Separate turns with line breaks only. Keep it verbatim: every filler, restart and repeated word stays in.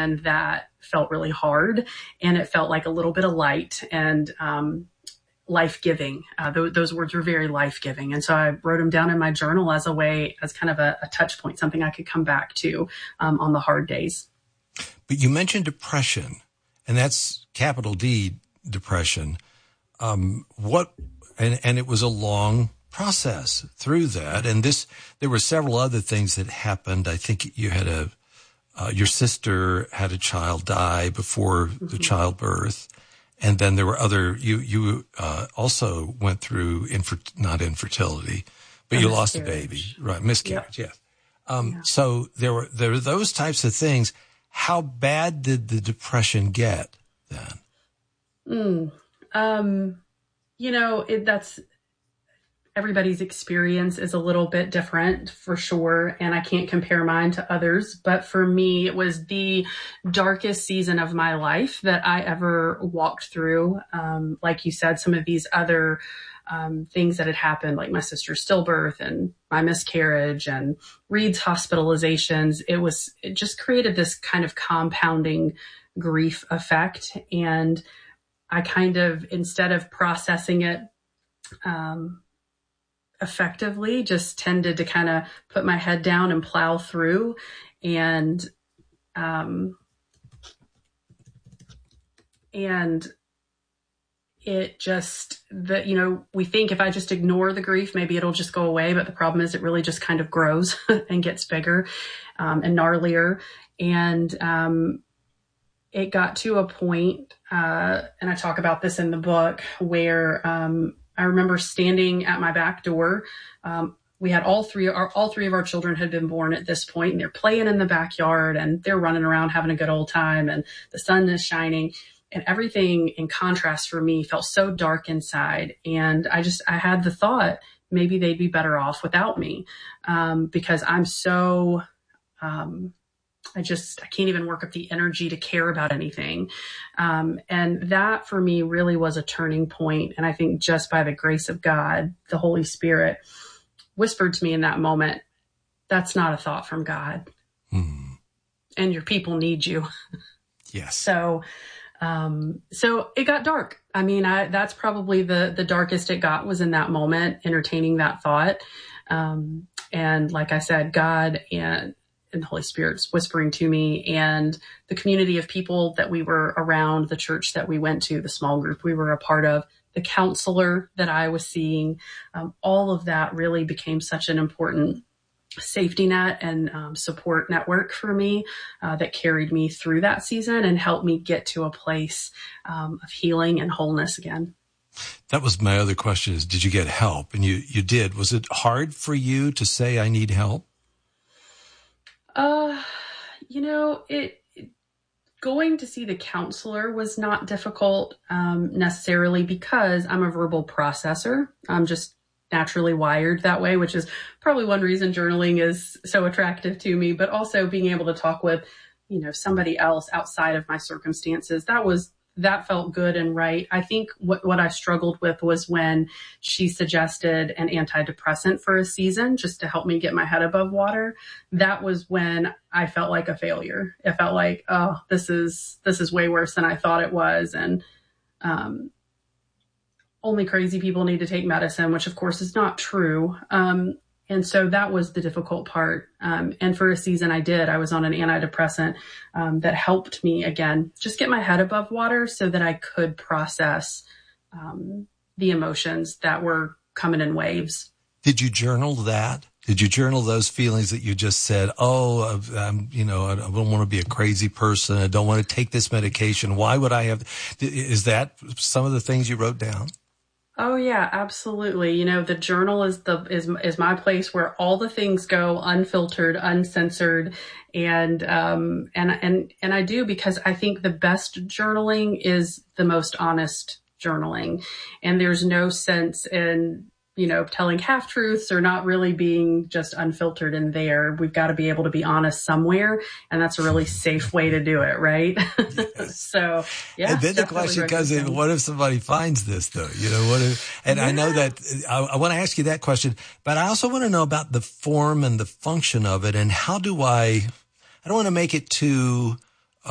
season that felt really hard, and it felt like a little bit of light and um, life-giving. Uh, th- those words were very life-giving. And so I wrote them down in my journal as a way, as kind of a, a touch point, something I could come back to um, on the hard days.
But you mentioned depression, and that's capital D depression. Um, what, and, and it was a long process through that. And this, there were several other things that happened. I think you had a, uh, your sister had a child die before mm-hmm. the childbirth. And then there were other, you, you, uh, also went through infer, not infertility, but a you lost a baby, right? Miscarriage. Yep. Yes. Um, yeah. So there were, there were those types of things. How bad did the depression get then?
Mm, um, you know, it, that's, everybody's experience is a little bit different for sure. And I can't compare mine to others, but for me, it was the darkest season of my life that I ever walked through. Um, like you said, some of these other Um, things that had happened, like my sister's stillbirth and my miscarriage and Reed's hospitalizations, it was, it just created this kind of compounding grief effect. And I kind of, instead of processing it um, effectively, just tended to kind of put my head down and plow through. And, um, and it just, that, you know, we think if I just ignore the grief, maybe it'll just go away. But the problem is it really just kind of grows and gets bigger um, and gnarlier. And um, it got to a point, uh, and I talk about this in the book, where um, I remember standing at my back door. Um, we had all three, our, all three of our children had been born at this point, and they're playing in the backyard and they're running around having a good old time, and the sun is shining. And everything in contrast for me felt so dark inside. And I just, I had the thought, maybe they'd be better off without me. Um, because I'm so, um, I just, I can't even work up the energy to care about anything. Um, and that for me really was a turning point. And I think just by the grace of God, the Holy Spirit whispered to me in that moment, that's not a thought from God. Hmm. And your people need you.
Yes.
So, Um, so it got dark. I mean, I, that's probably the, the darkest it got, was in that moment, entertaining that thought. Um, and like I said, God and, and the Holy Spirit's whispering to me, and the community of people that we were around, the church that we went to, the small group we were a part of, the counselor that I was seeing, um, all of that really became such an important safety net and um, support network for me uh, that carried me through that season and helped me get to a place um, of healing and wholeness again.
That was my other question, is did you get help? And you, you did. Was it hard for you to say, I need help?
Uh, you know, it, it going to see the counselor was not difficult um, necessarily, because I'm a verbal processor. I'm just naturally wired that way, which is probably one reason journaling is so attractive to me, but also being able to talk with, you know, somebody else outside of my circumstances. That was, that felt good and right. I think what, what I struggled with was when she suggested an antidepressant for a season just to help me get my head above water. That was when I felt like a failure. It felt like, oh, this is, this is way worse than I thought it was. And, um, only crazy people need to take medicine, which of course is not true. Um, and so that was the difficult part. Um, and for a season I did, I was on an antidepressant um, that helped me, again, just get my head above water so that I could process um, the emotions that were coming in waves.
Did you journal that? Did you journal those feelings that you just said, oh, I'm, you know, I don't want to be a crazy person. I don't want to take this medication. Why would I have? Is that some of the things you wrote down?
Oh yeah, absolutely. You know, the journal is the, is, is my place where all the things go, unfiltered, uncensored. And, um, and, and, and I do, because I think the best journaling is the most honest journaling. And there's no sense in, you know, telling half truths or not really being just unfiltered in there. We've got to be able to be honest somewhere. And that's a really safe way to do it. Right. Yes. So, yeah.
And then the question comes in, what if somebody finds this though? You know, what if, and yeah. I know that I, I want to ask you that question, but I also want to know about the form and the function of it. And how do I, I don't want to make it too